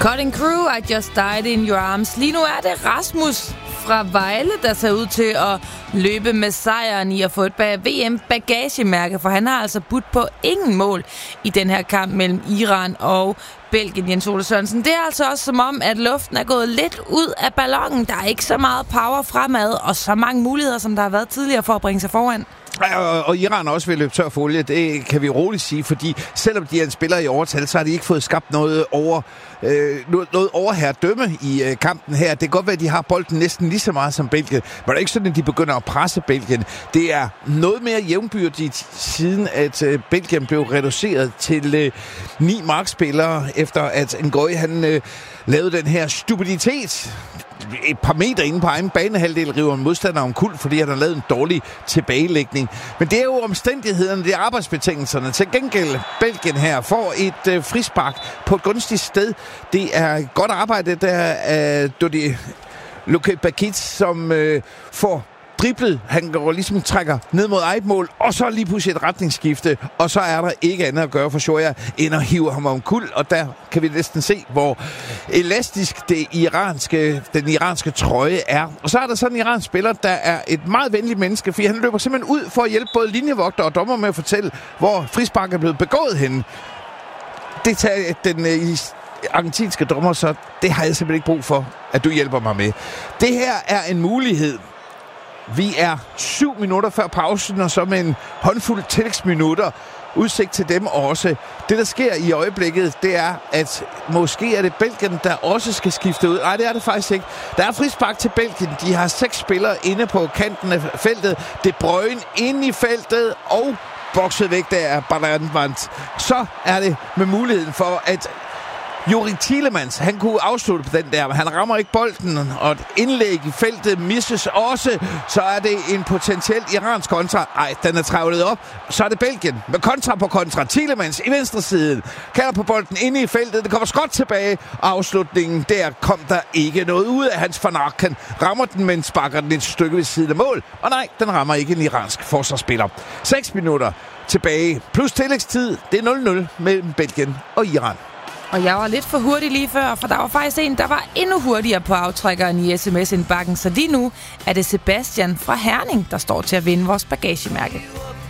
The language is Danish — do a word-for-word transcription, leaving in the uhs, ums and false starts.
Cutting Crew, I Just Died in Your Arms. Lige nu er det Rasmus fra Vejle, der ser ud til at løbe med sejren i at få et V M-bagagemærke, for han har altså budt på ingen mål i den her kamp mellem Iran og Belgien, Jens Ole Sørensen. Det er altså også som om, at luften er gået lidt ud af ballonen. Der er ikke så meget power fremad, og så mange muligheder, som der har været tidligere for at bringe sig foran. Og, og Iran også vil løbe tør for olie, det kan vi roligt sige, fordi selvom de er en spiller i overtal, så har de ikke fået skabt noget over øh, noget, noget overherredømme i øh, kampen her. Det kan godt være, at de har bolden næsten lige så meget som Belgien, men det er ikke sådan, at de begynder at presse Belgien. Det er noget mere jævnbyrdigt, siden at øh, Belgien blev reduceret til øh, ni markspillere, efter at Ngoy han øh, lavede den her stupiditet. Et par meter inde på egen banehalvdel river en modstander omkuld, fordi han har lavet en dårlig tilbagelægning. Men det er jo omstændighederne, det er arbejdsbetingelserne. Til gengæld Belgien her får et øh, frispark på et gunstigt sted. Det er godt arbejde der af Dodi Luke Bakit, som øh, får driblet. Han går ligesom trækker ned mod eget mål, og så lige pludselig et retningsskifte, og så er der ikke andet at gøre for Shoya, end at hive ham omkuld, og der kan vi næsten se, hvor elastisk det iranske, den iranske trøje er. Og så er der sådan en iransk spiller, der er et meget venligt menneske, fordi han løber simpelthen ud for at hjælpe både linjevogter og dommer med at fortælle, hvor frispark er blevet begået henne. Det tager den øh, argentinske dommer, så det har jeg simpelthen ikke brug for, at du hjælper mig med. Det her er en mulighed. Vi er syv minutter før pausen, og så med en håndfuld tillægsminutter. Udsigt til dem også. Det, der sker i øjeblikket, det er, at måske er det Belgien, der også skal skifte ud. Nej, det er det faktisk ikke. Der er frispark til Belgien. De har seks spillere inde på kanten af feltet. De Bruyne inde i feltet, og bokset væk der er Balanvant. Så er det med muligheden for, at Juri Tielemans, han kunne afslutte på den der, men han rammer ikke bolden, og et indlæg i feltet misses også, så er det en potentiel iransk kontra. Ej, den er travlet op. Så er det Belgien med kontra på kontra. Tielemans i venstre siden kalder på bolden inde i feltet. Det kommer skot tilbage. Afslutningen, der kom der ikke noget ud af hans Van Aken. Rammer den, men sparker den et stykke ved siden af mål. Og nej, den rammer ikke en iransk forsvarsspiller. seks minutter tilbage, plus tillægstid. Det er nul nul mellem Belgien og Iran. Og jeg var lidt for hurtig lige før, for der var faktisk en, der var endnu hurtigere på aftrækkeren i sms-indbakken. Så lige nu er det Sebastian fra Herning, der står til at vinde vores bagagemærke.